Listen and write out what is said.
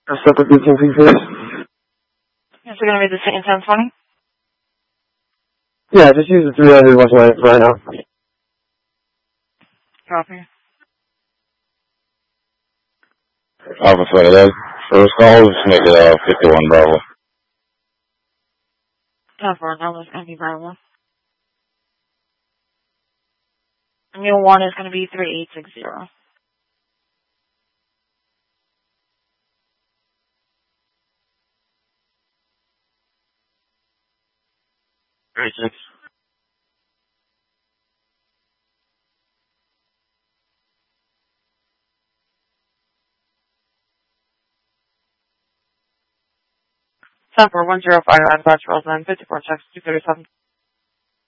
A separate booking fee for this? Is it going to be the same 1020? Yeah, just use the 300 West Line right now. Copy. Alpha Flight, first call, just make it 51 Bravo. 10-4, that was Andy Bravo. Meal 1 is going to be 3860. 36. Ten 4 105 Dispatch Rolls 54 checks 237.